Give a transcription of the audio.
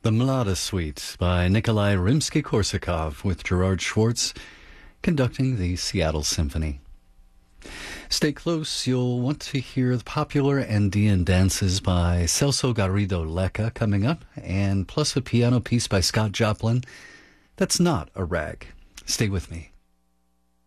The Mlada Suite by Nikolai Rimsky-Korsakov with Gerard Schwartz conducting the Seattle Symphony. Stay close, you'll want to hear the popular Andean dances by Celso Garrido Lecca coming up, and plus a piano piece by Scott Joplin that's not a rag. Stay with me.